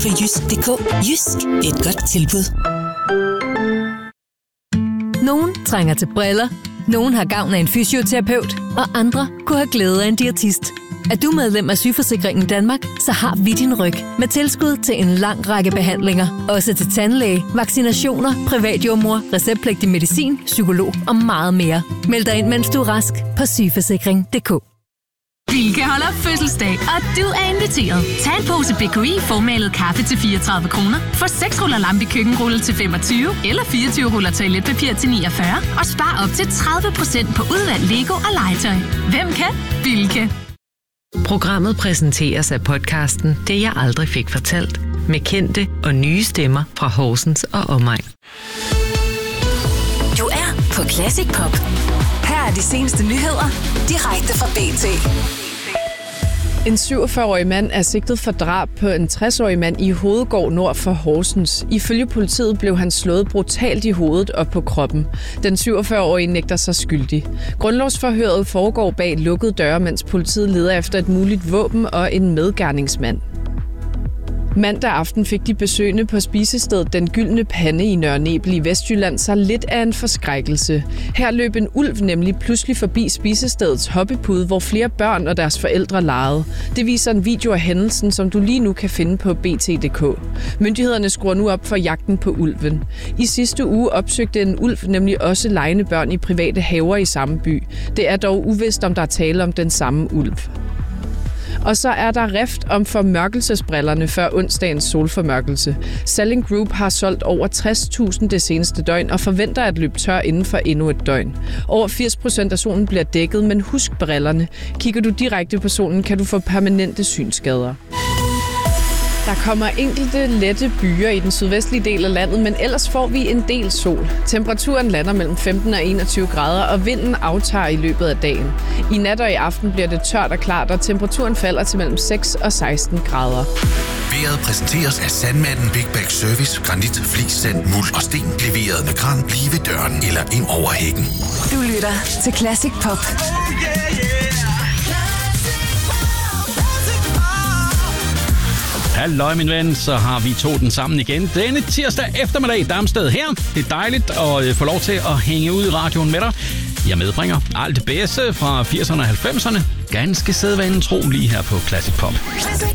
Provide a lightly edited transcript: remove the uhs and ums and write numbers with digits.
På jysk.dk. Jysk, et godt tilbud. Nogen trænger til briller, nogen har gavn af en fysioterapeut, og andre kunne have glæde af en diætist. Er du medlem af Sygeforsikringen Danmark, så har vi din ryg med tilskud til en lang række behandlinger. Også til tandlæge, vaccinationer, privatjordmor, receptpligtig medicin, psykolog og meget mere. Meld dig ind, mens du er rask på sygeforsikring.dk. Bilka holder fødselsdag, og du er inviteret. Tag en pose BKI formalet kaffe til 34 kroner. Få 6 ruller lampe køkkenrulle til 25, eller 24 ruller toiletpapir til 49. Og spar op til 30% på udvalgt Lego og legetøj. Hvem kan? Bilka. Programmet præsenteres af podcasten Det jeg aldrig fik fortalt, med kendte og nye stemmer fra Horsens og omegn. Du er på Classic Pop. Her er de seneste nyheder, direkte fra BT. En 47-årig mand er sigtet for drab på en 60-årig mand i Hovedgård nord for Horsens. Ifølge politiet blev han slået brutalt i hovedet og på kroppen. Den 47-årige nægter sig skyldig. Grundlovsforhøret foregår bag lukkede døre, mens politiet leder efter et muligt våben og en medgerningsmand. Mandag aften fik de besøgende på spisestedet Den Gyldne Pande i Nørre Nebel i Vestjylland sig lidt af en forskrækkelse. Her løb en ulv nemlig pludselig forbi spisestedets hoppepude, hvor flere børn og deres forældre legede. Det viser en video af hændelsen, som du lige nu kan finde på bt.dk. Myndighederne skruer nu op for jagten på ulven. I sidste uge opsøgte en ulv nemlig også legende børn i private haver i samme by. Det er dog uvist, om der er tale om den samme ulv. Og så er der rift om formørkelsesbrillerne før onsdagens solformørkelse. Salling Group har solgt over 60.000 det seneste døgn og forventer at løbe tør inden for endnu et døgn. Over 80% af solen bliver dækket, men husk brillerne. Kigger du direkte på solen, kan du få permanente synskader. Der kommer enkelte lette byer i den sydvestlige del af landet, men ellers får vi en del sol. Temperaturen lander mellem 15 og 21 grader, og vinden aftager i løbet af dagen. I nat og i aften bliver det tørt og klart, og temperaturen falder til mellem 6 og 16 grader. Vejret præsenteres af Sandmanden Big Bag Service. Granit, flis, sand, muld og sten. Leveret med kran lige ved døren eller ind over hækken. Du lytter til Classic Pop. Halløj, min ven, så har vi to den sammen igen. Denne tirsdag eftermiddag, Darmsted her. Det er dejligt at få lov til at hænge ud i radioen med dig. Jeg medbringer alt det bedste fra 80'erne og 90'erne. Ganske sædvanen tro lige her på Classic Pop.